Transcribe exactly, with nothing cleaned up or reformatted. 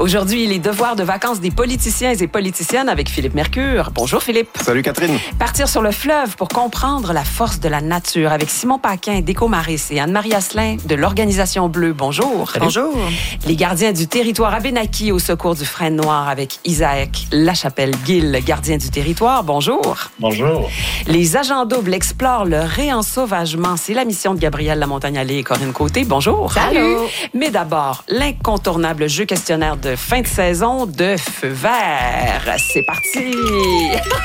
Aujourd'hui, les devoirs de vacances des politiciens et politiciennes avec Philippe Mercure. Bonjour Philippe. Salut Catherine. Partir sur le fleuve pour comprendre la force de la nature avec Simon Paquin d'Éco-Maris et Anne-Marie Asselin de l'Organisation Bleue. Bonjour. Salut. Bonjour. Les gardiens du territoire Abénaki au secours du frêne noir avec Isaac Lachapelle-Gill, gardien du territoire. Bonjour. Bonjour. Les agents doubles explorent le réensauvagement. C'est la mission de Gabrielle Lamontagne-Allais et Corinne Côté. Bonjour. Salut. Mais d'abord, l'incontournable jeu questionnaire de fin de saison de Feu vert. C'est parti!